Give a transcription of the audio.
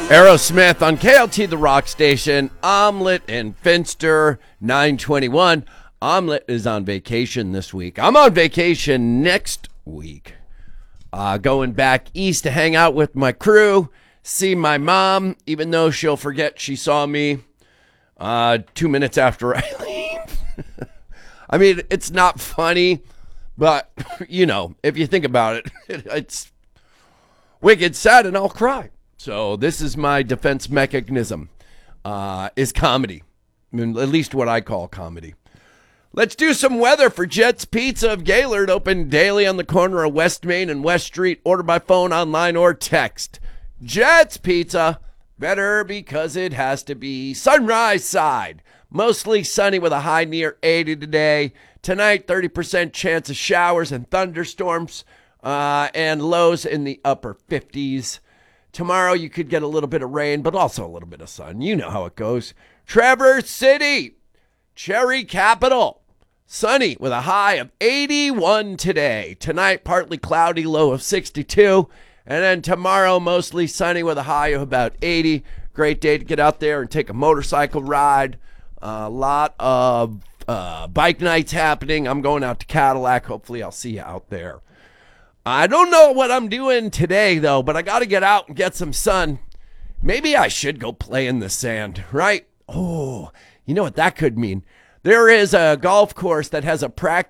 Aerosmith on KLT, the rock station. Omelet in Finster, 921. Omelet is on vacation this week. I'm on vacation next week. Going back east to hang out with my crew, see my mom, even though she'll forget she saw me 2 minutes after I leave. I mean, it's not funny, but, you know, if you think about it, it's wicked sad and I'll cry. So this is my defense mechanism, is comedy. I mean, at least what I call comedy. Let's do some weather for Jets Pizza of Gaylord, open daily on the corner of West Main and West Street. Order by phone, online, or text. Jets Pizza, better because it has to be sunrise side. Mostly sunny with a high near 80 today. Tonight, 30% chance of showers and thunderstorms, and lows in the upper 50s. Tomorrow, you could get a little bit of rain, but also a little bit of sun. You know how it goes. Traverse City, Cherry Capital, sunny with a high of 81 today. Tonight, partly cloudy, low of 62. And then tomorrow, mostly sunny with a high of about 80. Great day to get out there and take a motorcycle ride. A lot of bike nights happening. I'm going out to Cadillac. Hopefully, I'll see you out there. I don't know what I'm doing today, though, but I got to get out and get some sun. Maybe I should go play in the sand, right? Oh, you know what that could mean? There is a golf course that has a